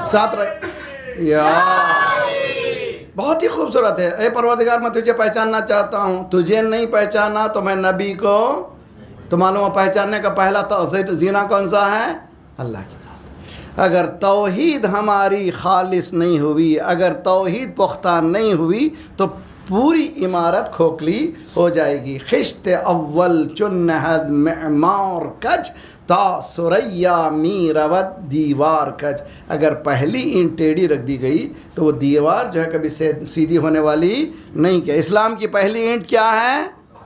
ساتھ رہے یا بہت ہی خوبصورت ہے. اے پروردگار میں تجھے پہچاننا چاہتا ہوں, تجھے نہیں پہچانا تو میں نبی کو, تو معلوم ہے پہچاننے کا پہلا زینہ کون سا ہے؟ اللہ کی ذات. اگر توحید ہماری خالص نہیں ہوئی, اگر توحید پختہ نہیں ہوئی تو پوری عمارت کھوکھلی ہو جائے گی. خشت اول چنہد معمار کج تا سریا می رود دیوار کج. اگر پہلی اینٹ ٹیڑھی رکھ دی گئی تو وہ دیوار جو ہے کبھی سیدھی ہونے والی نہیں. کیا اسلام کی پہلی اینٹ کیا ہے؟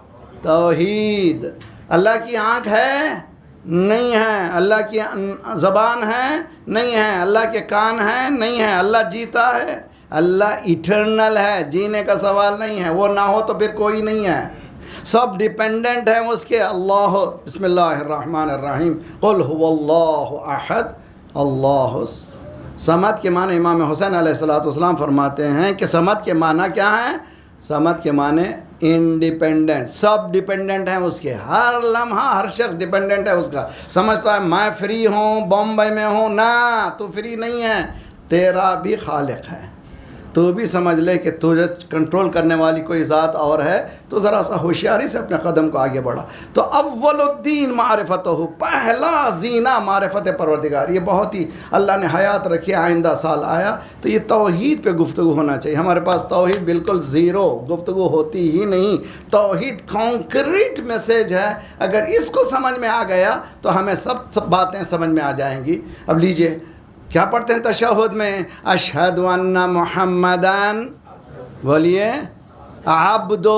توحید. اللہ کی آنکھ ہے؟ نہیں ہے. اللہ کی زبان ہے؟ نہیں ہے. اللہ کے کان ہیں؟ نہیں ہے. اللہ جیتا ہے؟ اللہ ایٹرنل ہے, جینے کا سوال نہیں ہے. وہ نہ ہو تو پھر کوئی نہیں ہے, سب ڈیپینڈنٹ ہیں اس کے. اللہ بسم اللہ الرحمن الرحیم قل هو اللہ احد اللہ صمد کے معنی امام حسین علیہ السلام فرماتے ہیں کہ صمد کے معنی کیا ہے؟ صمد کے معنی انڈیپینڈنٹ, سب ڈیپینڈنٹ ہیں اس کے. ہر لمحہ ہر شخص ڈیپینڈنٹ ہے اس کا. سمجھتا ہے میں فری ہوں, بامبئی میں ہوں. نہ, تو فری نہیں ہے, تیرا بھی خالق ہے. تو بھی سمجھ لے کہ تجھے کنٹرول کرنے والی کوئی ذات اور ہے, تو ذرا سا ہوشیاری سے اپنے قدم کو آگے بڑھا. تو اول الدین معرفتہ, پہلا زینہ معرفت پروردگار. یہ بہت ہی اللہ نے حیات رکھی. آئندہ سال آیا تو یہ توحید پہ گفتگو ہونا چاہیے. ہمارے پاس توحید بالکل زیرو, گفتگو ہوتی ہی نہیں. توحید کانکریٹ میسیج ہے. اگر اس کو سمجھ میں آ گیا تو ہمیں سب باتیں سمجھ میں آ جائیں گی. اب لیجئے کیا پڑھتے ہیں تشہد میں؟ اشہد ان محمدن, بولیے, عبدہ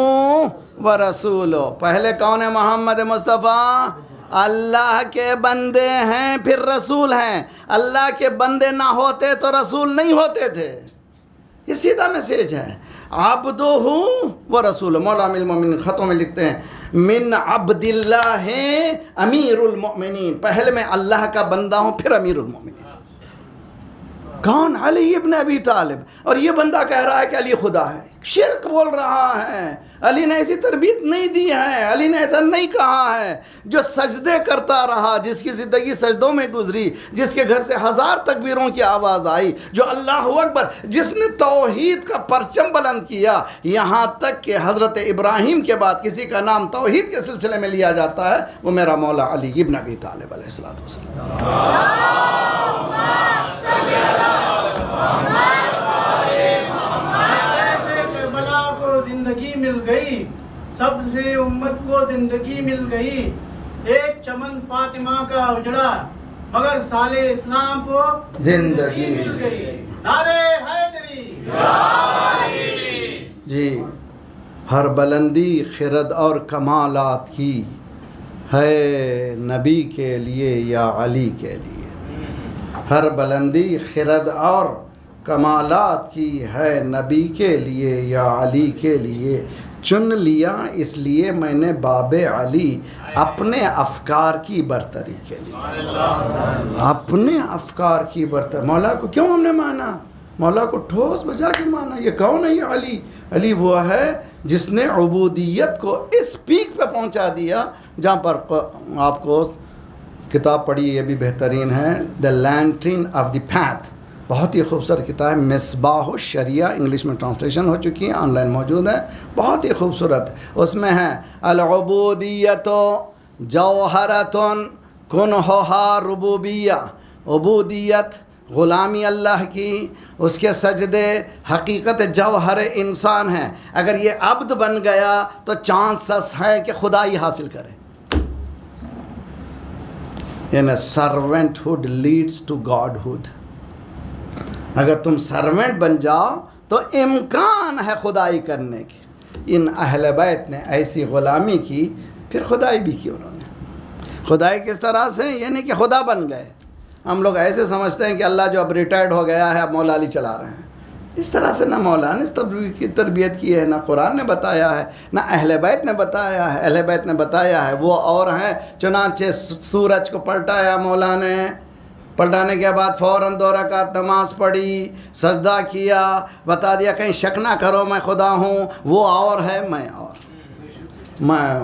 و رسولہ. پہلے کون ہے؟ محمد مصطفیٰ. اللہ کے بندے ہیں پھر رسول ہیں. اللہ کے بندے نہ ہوتے تو رسول نہیں ہوتے تھے. یہ سیدھا میسیج ہے. عبدہ و رسولہ. مولا امیر المومنین خطوں میں لکھتے ہیں من عبد اللہ امیر المؤمنین. پہلے میں اللہ کا بندہ ہوں پھر امیر المؤمنین. کون؟ علی ابن ابی طالب. اور یہ بندہ کہہ رہا ہے کہ علی خدا ہے. شرک بول رہا ہے. علی نے ایسی تربیت نہیں دی ہے, علی نے ایسا نہیں کہا ہے. جو سجدے کرتا رہا, جس کی زندگی سجدوں میں گزری, جس کے گھر سے 1000 تکبیروں کی آواز آئی, جو اللہ اکبر, جس نے توحید کا پرچم بلند کیا. یہاں تک کہ حضرت ابراہیم کے بعد کسی کا نام توحید کے سلسلے میں لیا جاتا ہے, وہ میرا مولا علی ابن ابی طالب علیہ السلام. زندگی مل گئی, سب سے امت کو زندگی مل گئی. ایک چمن فاطمہ کا اجڑا, مگر سالے اسلام کو زندگی مل گئی. نعرے حیدری جی. ہر بلندی خرد اور کمالات کی ہے نبی کے لیے یا علی کے لیے. ہر بلندی خرد اور کمالات کی ہے نبی کے لیے یا علی کے لیے. چن لیا اس لیے میں نے باب علی اپنے افکار کی برتری کے لیے. اپنے افکار کی برتری. مولا کو کیوں ہم نے مانا؟ مولا کو ٹھوس بجا کے مانا. یہ کون ہے یہ علی؟ علی وہ ہے جس نے عبودیت کو اس پیک پہ پہنچا دیا جہاں پر آپ کو کتاب پڑھی, یہ بھی بہترین ہے, دا لینٹرن آف دی پیتھ. بہت ہی خوبصورت کتاب ہے, مصباح الشریعہ, انگلش میں ٹرانسلیشن ہو چکی ہے, آن لائن موجود ہے, بہت ہی خوبصورت. اس میں ہے العبودیت جوہرۃ کنہھا ربوبیہ. عبودیت غلامی اللہ کی, اس کے سجدے حقیقت جوہر انسان ہے. اگر یہ عبد بن گیا تو چانسس ہے کہ خدائی حاصل کرے. یعنی servant hood leads to God hood. اگر تم سرونٹ بن جاؤ تو امکان ہے خدائی کرنے کے. ان اہل بیت نے ایسی غلامی کی, پھر خدائی بھی کی انہوں نے. خدائی کس طرح سے؟ یعنی کہ خدا بن گئے. ہم لوگ ایسے سمجھتے ہیں کہ اللہ جو اب ریٹائرڈ ہو گیا ہے اب مولا علی چلا رہے ہیں. اس طرح سے نہ مولا نے اس تربیت کی ہے, نہ قرآن نے بتایا ہے, نہ اہل بیت نے بتایا ہے. اہل بیت نے بتایا ہے وہ اور ہیں. چنانچہ سورج کو پلٹایا مولا نے, پلٹانے کے بعد فوراً 2 رکعت نماز پڑھی, سجدہ کیا, بتا دیا کہیں شک نہ کرو میں خدا ہوں. وہ اور ہے, میں اور. میں